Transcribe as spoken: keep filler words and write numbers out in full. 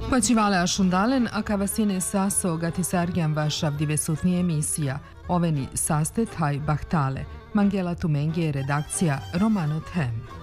Počivale Ashundalen, akavasine saso gatisargian vašav divesutni emisija. Oveni sastet haj bahtale. Mangela Tumengi je redakcija Romano Them.